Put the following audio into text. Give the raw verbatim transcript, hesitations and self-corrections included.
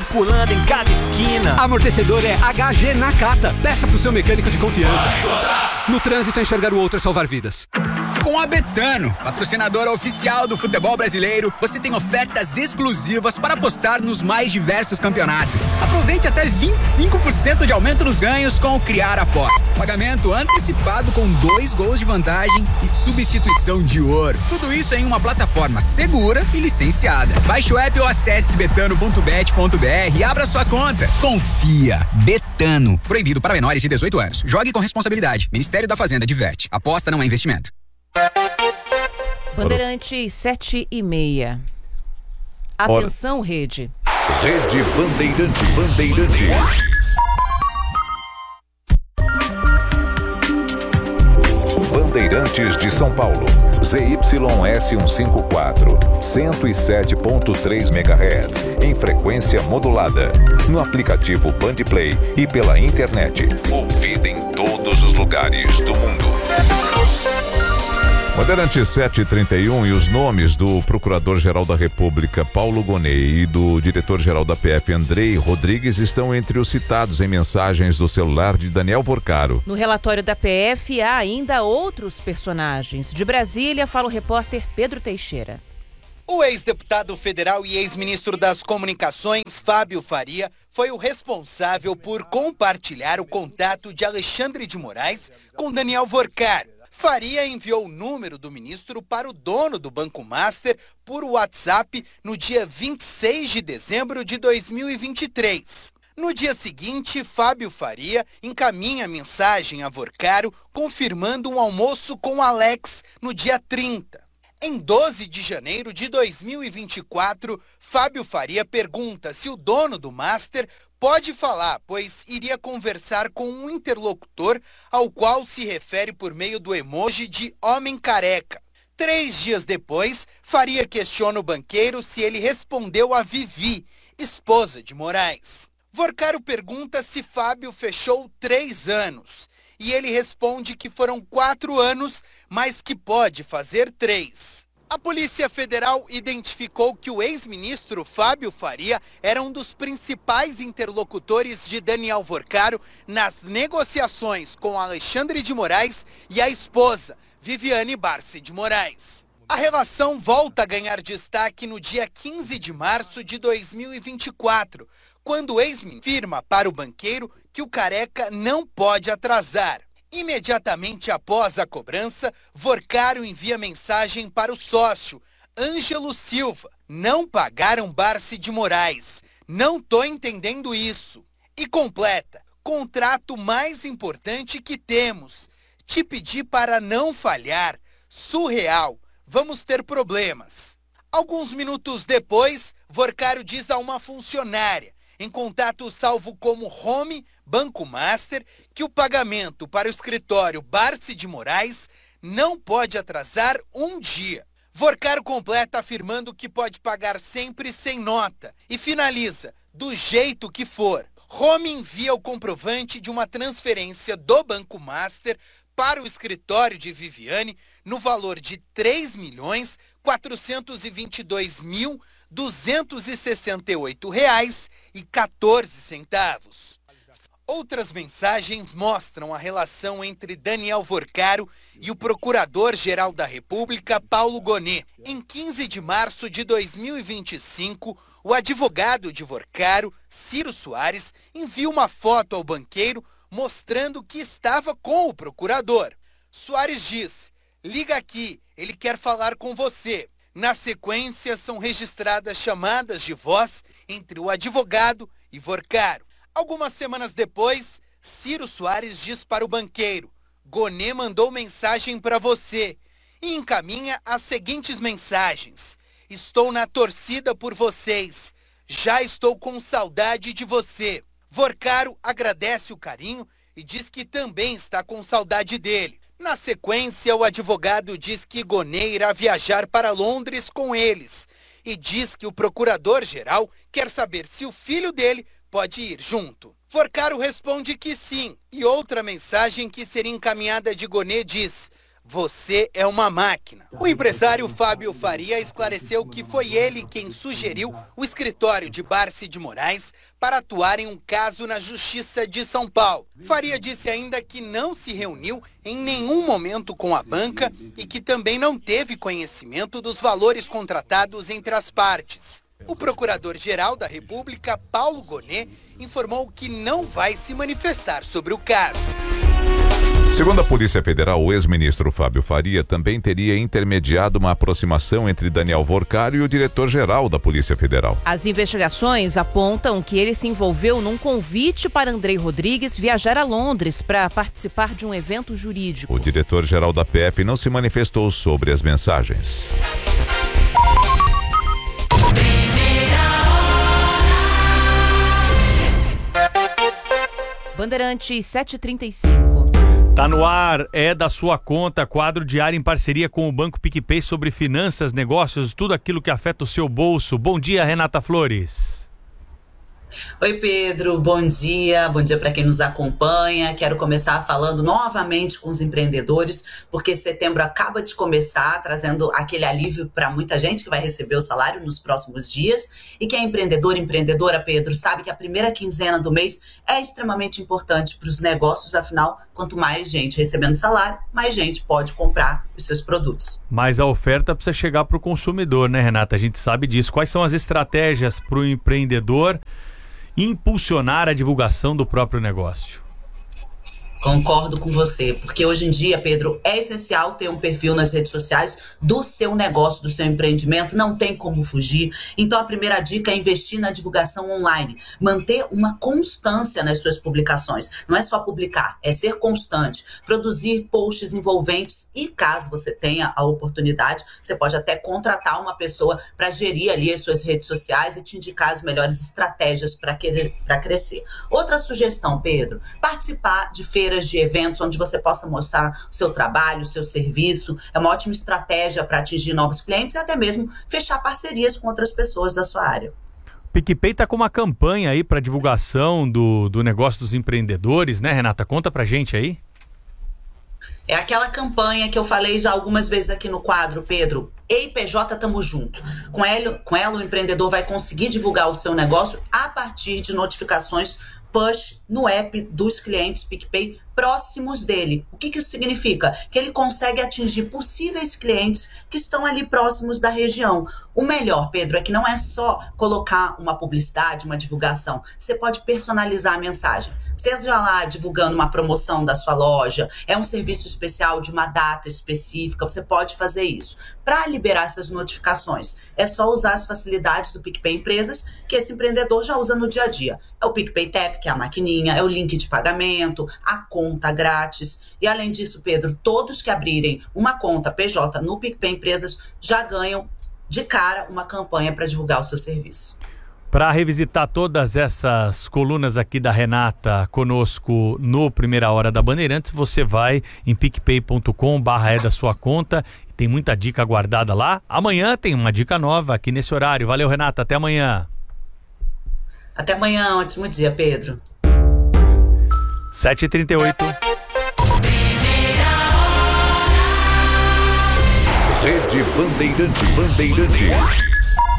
circulando em cada esquina. Amortecedor é H G Nakata. Peça pro seu mecânico de confiança. No trânsito, enxergar o outro é salvar vidas. Com a Betano, patrocinadora oficial do futebol brasileiro, você tem ofertas exclusivas para apostar nos mais diversos campeonatos. Aproveite até vinte e cinco por cento de aumento nos ganhos com o Criar Aposta. Pagamento antecipado com dois gols de vantagem e substituição de ouro. Tudo isso em uma plataforma segura e licenciada. Baixe o app ou acesse betano ponto bet ponto br e abra sua conta. Confia. Betano. Proibido para menores de dezoito anos. Jogue com responsabilidade. Ministério da Fazenda diverte. Aposta não é investimento. Bandeirantes sete e meia. Atenção, Ora. Rede. Rede Bandeirantes. Bandeirantes. Bandeirantes de São Paulo. Z Y S cento e cinquenta e quatro, cento e sete ponto três megahertz, em frequência modulada. No aplicativo Bandplay e pela internet. Ouvida em todos os lugares do mundo. Bandeirantes sete e trinta e um e os nomes do Procurador-Geral da República, Paulo Gonet, e do Diretor-Geral da P F, Andrei Rodrigues, estão entre os citados em mensagens do celular de Daniel Vorcaro. No relatório da P F, há ainda outros personagens. De Brasília, fala o repórter Pedro Teixeira. O ex-deputado federal e ex-ministro das Comunicações, Fábio Faria, foi o responsável por compartilhar o contato de Alexandre de Moraes com Daniel Vorcaro. Faria enviou o número do ministro para o dono do Banco Master por WhatsApp no dia vinte e seis de dezembro de dois mil e vinte e três. No dia seguinte, Fábio Faria encaminha mensagem a Vorcaro confirmando um almoço com Alex no dia trinta. Em doze de janeiro de dois mil e vinte e quatro, Fábio Faria pergunta se o dono do Master pode falar, pois iria conversar com um interlocutor ao qual se refere por meio do emoji de homem careca. Três dias depois, Faria questiona o banqueiro se ele respondeu a Vivi, esposa de Moraes. Vorcaro pergunta se Fábio fechou três anos. E ele responde que foram quatro anos, mas que pode fazer três. A Polícia Federal identificou que o ex-ministro Fábio Faria era um dos principais interlocutores de Daniel Vorcaro nas negociações com Alexandre de Moraes e a esposa, Viviane Barsi de Moraes. A relação volta a ganhar destaque no dia quinze de março de dois mil e vinte e quatro, quando o ex-ministro afirma para o banqueiro que o careca não pode atrasar. Imediatamente após a cobrança, Vorcaro envia mensagem para o sócio, Ângelo Silva. Não pagaram Barsi de Moraes. Não tô entendendo isso. E completa, contrato mais importante que temos. Te pedi para não falhar. Surreal. Vamos ter problemas. Alguns minutos depois, Vorcaro diz a uma funcionária, em contato salvo como Home Banco Master, que o pagamento para o escritório Barsi de Moraes não pode atrasar um dia. Vorcaro completa afirmando que pode pagar sempre sem nota e finaliza, do jeito que for. Home envia o comprovante de uma transferência do Banco Master para o escritório de Viviane no valor de três milhões quatrocentos e vinte e dois mil duzentos e sessenta e oito reais e quatorze centavos. Outras mensagens mostram a relação entre Daniel Vorcaro e o Procurador-Geral da República, Paulo Gonet. Em quinze de março de dois mil e vinte e cinco, o advogado de Vorcaro, Ciro Soares, envia uma foto ao banqueiro mostrando que estava com o procurador. Soares diz: liga aqui, ele quer falar com você. Na sequência, são registradas chamadas de voz entre o advogado e Vorcaro. Algumas semanas depois, Ciro Soares diz para o banqueiro: Gonet mandou mensagem para você e encaminha as seguintes mensagens: estou na torcida por vocês, já estou com saudade de você. Vorcaro agradece o carinho e diz que também está com saudade dele. Na sequência, o advogado diz que Gonet irá viajar para Londres com eles e diz que o procurador-geral quer saber se o filho dele pode ir junto. Vorcaro responde que sim, e outra mensagem que seria encaminhada de Gonet diz: você é uma máquina. O empresário Fábio Faria esclareceu que foi ele quem sugeriu o escritório de Barsi de Moraes para atuar em um caso na Justiça de São Paulo. Faria disse ainda que não se reuniu em nenhum momento com a banca e que também não teve conhecimento dos valores contratados entre as partes. O Procurador-Geral da República, Paulo Gonet, informou que não vai se manifestar sobre o caso. Segundo a Polícia Federal, o ex-ministro Fábio Faria também teria intermediado uma aproximação entre Daniel Vorcari e o diretor-geral da Polícia Federal. As investigações apontam que ele se envolveu num convite para Andrei Rodrigues viajar a Londres para participar de um evento jurídico. O diretor-geral da P F não se manifestou sobre as mensagens. Bandeirantes sete e trinta e cinco. Tá no ar, é da sua conta, quadro diário em parceria com o Banco PicPay sobre finanças, negócios, tudo aquilo que afeta o seu bolso. Bom dia, Renata Flores. Oi, Pedro, bom dia, bom dia para quem nos acompanha. Quero começar falando novamente com os empreendedores, porque setembro acaba de começar, trazendo aquele alívio para muita gente que vai receber o salário nos próximos dias. E quem é empreendedor, empreendedora, Pedro, sabe que a primeira quinzena do mês é extremamente importante para os negócios, afinal, quanto mais gente recebendo salário, mais gente pode comprar os seus produtos. Mas a oferta precisa chegar para o consumidor, né, Renata? A gente sabe disso. Quais são as estratégias para o empreendedor impulsionar a divulgação do próprio negócio? Concordo com você, porque hoje em dia, Pedro, é essencial ter um perfil nas redes sociais do seu negócio, do seu empreendimento, não tem como fugir. Então a primeira dica é investir na divulgação online, manter uma constância nas suas publicações. Não é só publicar, é ser constante, produzir posts envolventes e caso você tenha a oportunidade, você pode até contratar uma pessoa para gerir ali as suas redes sociais e te indicar as melhores estratégias para para crescer. Outra sugestão, Pedro, participar de feiras, de eventos onde você possa mostrar o seu trabalho, o seu serviço. É uma ótima estratégia para atingir novos clientes e até mesmo fechar parcerias com outras pessoas da sua área. O PicPay está com uma campanha aí para divulgação do, do negócio dos empreendedores, né, Renata? Conta pra gente aí. É aquela campanha que eu falei já algumas vezes aqui no quadro, Pedro. E I P J tamo junto. Com ela, com ela, o empreendedor vai conseguir divulgar o seu negócio a partir de notificações push no app dos clientes PicPay próximos dele. O que que isso significa? Que ele consegue atingir possíveis clientes que estão ali próximos da região. O melhor, Pedro, é que não é só colocar uma publicidade, uma divulgação. Você pode personalizar a mensagem. Seja lá divulgando uma promoção da sua loja, é um serviço especial de uma data específica, você pode fazer isso. Para liberar essas notificações, é só usar as facilidades do PicPay Empresas, que esse empreendedor já usa no dia a dia. É o PicPay Tap, que é a maquininha, é o link de pagamento, a conta grátis. E além disso, Pedro, todos que abrirem uma conta P J no PicPay Empresas já ganham de cara uma campanha para divulgar o seu serviço. Para revisitar todas essas colunas aqui da Renata conosco no Primeira Hora da Bandeirantes, você vai em picpay ponto com barra é da sua conta. Tem muita dica guardada lá. Amanhã tem uma dica nova aqui nesse horário. Valeu, Renata. Até amanhã. Até amanhã. Ótimo dia, Pedro. sete e trinta e oito. Rede Bandeirantes. Bandeirantes.